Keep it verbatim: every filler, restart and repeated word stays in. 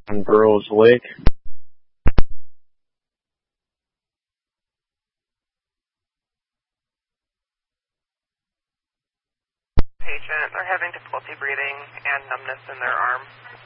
on Burroughs Lake. Patient, they're having difficulty breathing and numbness in their arm.